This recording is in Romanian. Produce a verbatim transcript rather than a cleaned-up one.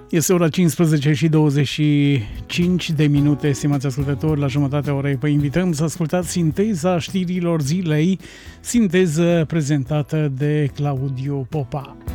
Este ora cincisprezece și douăzeci și cinci de minute, stimați ascultători, la jumătatea orei vă invităm să ascultați sinteza știrilor zilei, sinteză prezentată de Claudiu Popa.